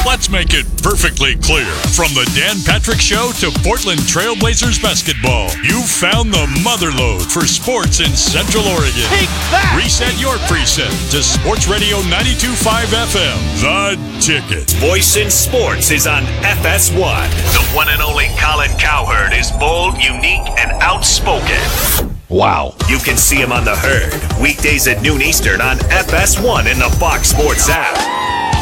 Let's make it perfectly clear. From the Dan Patrick Show to Portland Trailblazers basketball, you found the motherlode for sports in Central Oregon. Take that! Reset your preset to Sports Radio 92.5 FM. The Ticket. Voice in Sports is on FS1. The one and only Colin Cowherd is bold, unique, and outspoken. Wow. You can see him on The Herd, weekdays at noon Eastern on FS1 in the Fox Sports app.